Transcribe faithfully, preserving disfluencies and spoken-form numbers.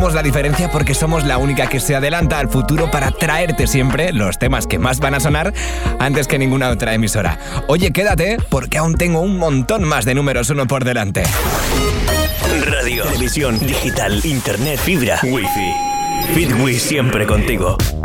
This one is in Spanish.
la diferencia porque somos la única que se adelanta al futuro para traerte siempre los temas que más van a sonar antes que ninguna otra emisora. Oye, quédate porque aún tengo un montón más de números uno por delante. Radio, televisión, digital, internet, fibra, wifi. Fitwi siempre contigo.